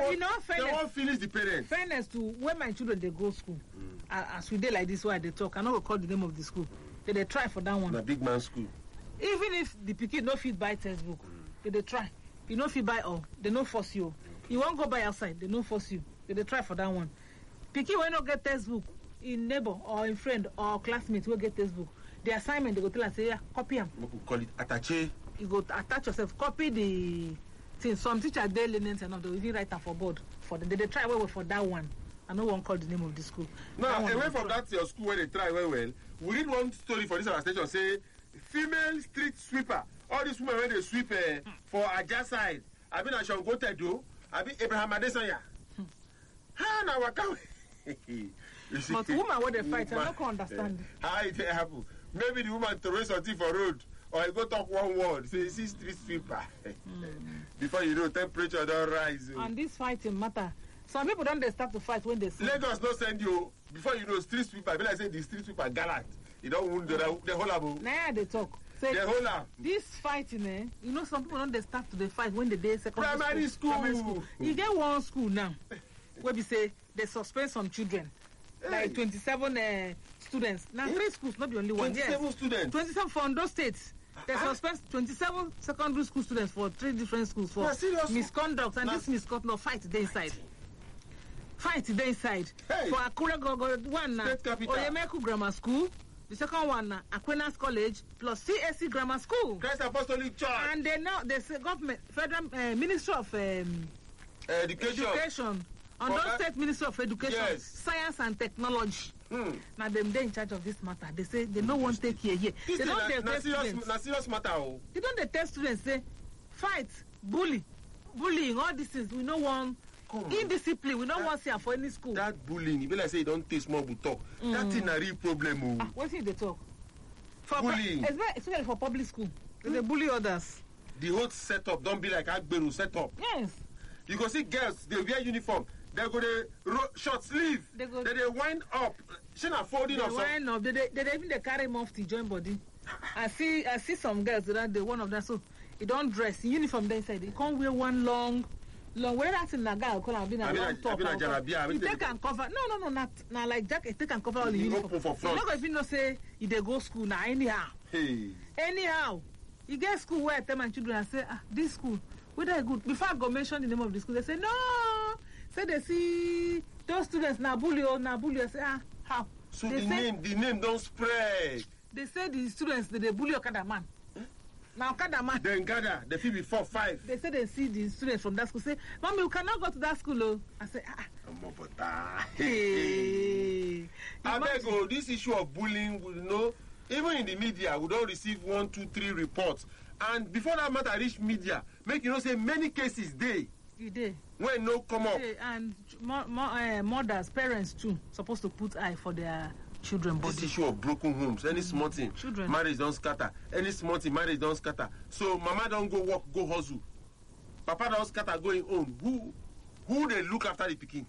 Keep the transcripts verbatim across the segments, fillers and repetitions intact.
won't, you know, fairness, they won't finish the parents. Fairness to when my children they go school, mm. uh, as we did like this, why they talk. I know call the name of the school. They they try for that one. The big man school. Even if the pikin no fit buy textbook, mm. they they try. You no fit buy all, they no force you. Okay. You won't go buy outside, they no force you. They they try for that one. Pikin when no get textbook in neighbor or in friend or classmate will get textbook. The assignment they go tell us say yeah, copy them. We call it attache. You go attach yourself, copy the thing. Some teachers they lenient enough, they will even write them for board for them. They, they try well, well for that one. I no one call the name of the school. Now, away from that your school where they try well well, we read one story for this our station say female street sweeper. All these women when they sweep uh, for Aja side. I mean I shall go to do. I mean Abraham Adesanya. Ha na waka. But woman when they fight, I don't understand. Uh, how it happen? Maybe the woman throw something for road. Or you go talk one word, say, see street sweeper. Mm. Before you know, temperature don't rise. And this fighting matter. Some people don't they start to fight when they see. Lagos no send you. Before you know, street sweeper. I mean, I say the street sweeper gallant. You don't wound the, the whole of Now they talk. Say, the whole of this fighting, eh? You know, some people don't they start to the fight when they day secondary primary school. school. Primary school. You get one school now where we say they suspend some children. Hey. Like twenty-seven uh, students. Now, hey. Three schools, not the only one. twenty-seven yes. students. twenty-seven from those states. They uh-huh. suspend twenty-seven secondary school students for three different schools for no, misconduct. And no. This misconduct, no, fight the inside. Fight the inside. Hey. For Akure go, go, one, Oyemeku Grammar School. The second one, uh, Aquinas College, plus C S C Grammar School. Christ Apostolic Church. And they know, they say government, federal uh, Ministry of um, Education. Education. On those state Ministry of Education, yes. Science and Technology. Hmm. Now them they in charge of this matter. They say they don't want to take care here. This they don't na, they na test serious, students. na serious matter. Oh. They don't they test students say fight, bully, bullying, all these things. We don't want indiscipline. We don't that, want to see for any school. That bullying, if I say you don't taste more but talk. Mm. That's a real problem. Oh. Ah, what's it they talk? For bullying. Especially for public school. Mm. They bully others. The whole setup don't be like Agberu setup. Yes. You go see girls, they wear uniform. They go the ro- short sleeve. They go. They, they wind up. She not folding up. They wind up. They, they, they even they carry mufti join body. I see. I see some girls that they one of them. So he don't dress in uniform. They inside. He can't wear one long, long. Whether that's in Naga or call have been a long top. He take and cover. No, no, no, not not like jacket. Take and cover all the uniform. Open for front. You not even know say if they go school now anyhow. Hey. Anyhow, you get school where I tell my children I say ah this school whether I good before I go mention the name of the school they say no. Say they see those students na bully or na bully. I say ah how? So they the say, name the name don't spread. They say the students they, they bully Okada man. Eh? Now Okada man. Then gather they feel be four five. They say they see the students from that school say, Mommy, you cannot go to that school. Oh. I say ah. Hey. I beg oh, this issue of bullying, you know, even in the media, we don't receive one, two, three reports. And before that matter reach media, make you know say many cases they. You did. When no come up. And mo- mo- uh, mothers, parents too, supposed to put eye for their children body. This issue of broken homes, any mm-hmm. small thing, children. Marriage don't scatter. Any small thing, marriage don't scatter. So mama don't go work, go hustle. Papa don't scatter going home. Who who they look after the pikin?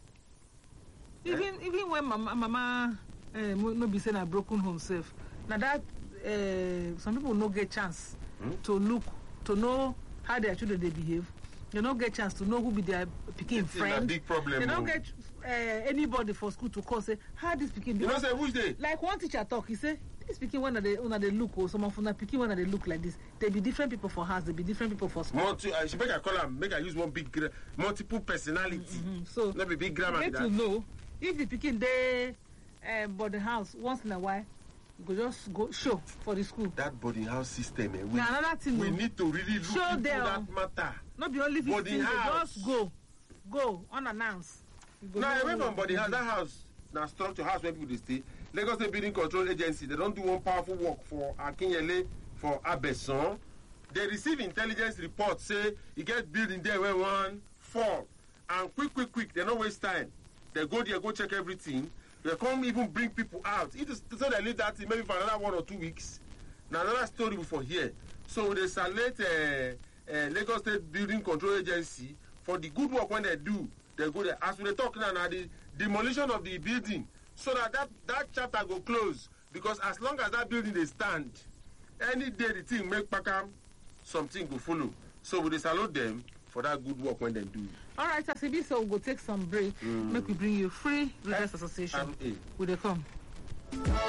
Even eh? even when mama mama uh, no be saying a broken home self. Now that uh, some people no get chance hmm? to look to know how their children they behave. They don't get chance to know who be their picking friend. A big problem. They don't get uh, anybody for school to call say how this picking. You know say which day? Like one teacher talk, he say this picking when they when they look or some of them picking when they look like this. They be different people for house. They be different people for school. Multi, I should make a call and make I use one big gra- multiple personality. Mm-hmm. So not be big grammar. You get to know if the picking they uh, but the house once in a while. You go just go show for the school. That boarding house system, eh, we, now, another thing, we need to really look show into them, that matter. Not the only thing, just go, go unannounced. Go now, away from boarding house, that house, now structure house where people they stay. Lagos State Building Control Agency, they don't do one powerful work for Akinyele, for Abeson. They receive intelligence reports, say, you get building there where one fall. And quick, quick, quick, they don't waste time. They go there, go check everything. They can't even bring people out. It is so they leave that maybe for another one or two weeks. Now another story before here. So they select uh, uh, Lagos State Building Control Agency for the good work when they do. They go there. As we talk now, now the demolition of the building, so that, that that chapter go close. Because as long as that building they stand, any day the thing make back something go follow. So we salute them for that good work when they do. All right, as it be, so we'll go take some break. Mm. Make we bring you free Redress Association. We dey come.